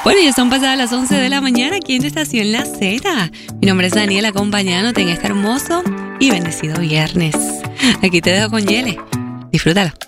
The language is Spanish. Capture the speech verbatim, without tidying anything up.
Bueno, ya son pasadas las once de la mañana aquí en Estación La Z. Mi nombre es Daniela, acompañándote en este hermoso y bendecido viernes. Aquí te dejo con Yele. Disfrútalo.